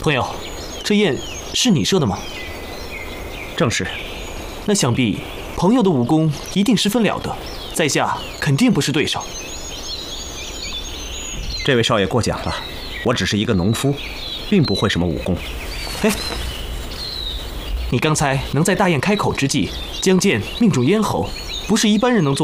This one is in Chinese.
朋友，这箭是你射的吗？ 正是。 那想必朋友的武功一定十分了得，在下肯定不是对手。 这位少爷过奖了，我只是一个农夫，并不会什么武功。 哎，你刚才能在大雁开口之际将箭命中咽喉，不是一般人能做